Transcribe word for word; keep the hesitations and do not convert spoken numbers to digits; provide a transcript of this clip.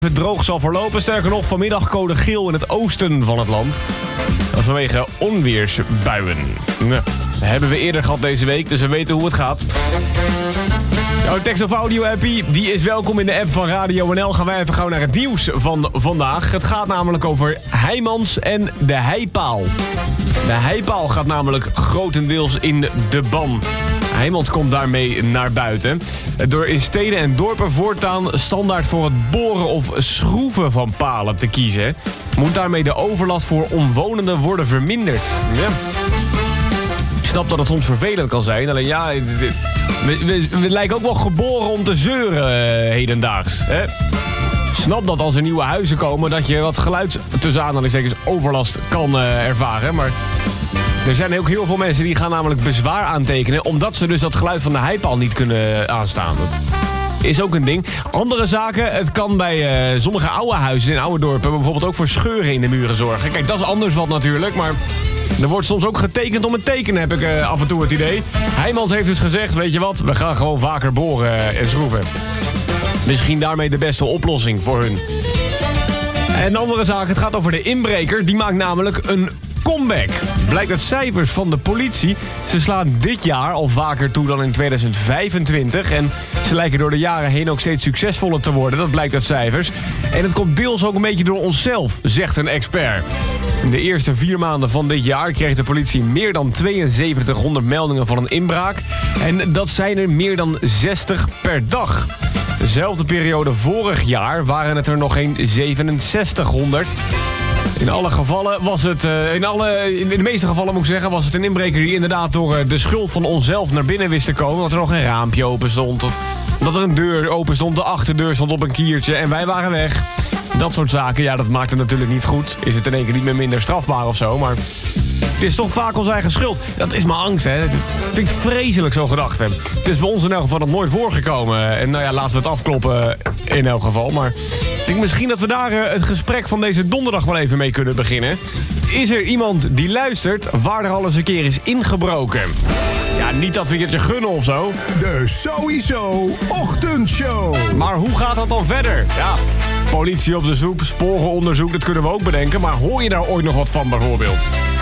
Het droog zal verlopen, sterker nog vanmiddag code geel in het oosten van het land. Vanwege onweersbuien. Nou, dat hebben we eerder gehad deze week, dus we weten hoe het gaat. Jouw tekst of audio appie, die is welkom in de app van Radio N L. Gaan wij even gauw naar het nieuws van vandaag. Het gaat namelijk over Heijmans en de heipaal. De heipaal gaat namelijk grotendeels in de ban. Heijmans komt daarmee naar buiten. Door in steden en dorpen voortaan standaard voor het boren of schroeven van palen te kiezen, moet daarmee de overlast voor omwonenden worden verminderd. Ja. Ik snap dat het soms vervelend kan zijn. Alleen ja, we, we, we lijken ook wel geboren om te zeuren uh, hedendaags. Hè? Snap dat als er nieuwe huizen komen dat je wat geluid tussen aanhalingstekens overlast kan uh, ervaren. Maar er zijn ook heel veel mensen die gaan namelijk bezwaar aantekenen, omdat ze dus dat geluid van de heipaal niet kunnen aanstaan. Dat is ook een ding. Andere zaken, het kan bij uh, sommige oude huizen in oude dorpen bijvoorbeeld ook voor scheuren in de muren zorgen. Kijk, dat is anders wat natuurlijk, maar er wordt soms ook getekend om het tekenen, heb ik uh, af en toe het idee. Heijmans heeft dus gezegd, weet je wat, we gaan gewoon vaker boren en schroeven. Misschien daarmee de beste oplossing voor hun. En andere zaak, het gaat over de inbreker. Die maakt namelijk een comeback. Blijkt uit cijfers van de politie. Ze slaan dit jaar al vaker toe dan in tweeduizend vijfentwintig. En ze lijken door de jaren heen ook steeds succesvoller te worden. Dat blijkt uit cijfers. En het komt deels ook een beetje door onszelf, zegt een expert. In de eerste vier maanden van dit jaar kreeg de politie meer dan tweeënzeventighonderd meldingen van een inbraak. En dat zijn er meer dan zestig per dag. Dezelfde periode vorig jaar waren het er nog geen zevenenzestighonderd. In alle gevallen was het, uh, in, alle, in de meeste gevallen moet ik zeggen, was het een inbreker die inderdaad door uh, de schuld van onszelf naar binnen wist te komen. Dat er nog een raampje open stond of dat er een deur open stond, de achterdeur stond op een kiertje en wij waren weg. Dat soort zaken, ja, dat maakt het natuurlijk niet goed. Is het in één keer niet meer minder strafbaar of zo, maar het is toch vaak onze eigen schuld. Dat is mijn angst, hè. Dat vind ik vreselijk, zo'n gedachte. Het is bij ons in elk geval nog nooit voorgekomen. En nou ja, laten we het afkloppen in elk geval. Maar ik denk misschien dat we daar uh, het gesprek van deze donderdag wel even mee kunnen beginnen. Is er iemand die luistert waar er al eens een keer is ingebroken? Ja, niet dat we je gunnen of zo. De Sowieso Ochtendshow. Maar hoe gaat dat dan verder? Ja, politie op de zoek, sporenonderzoek, dat kunnen we ook bedenken. Maar hoor je daar ooit nog wat van bijvoorbeeld?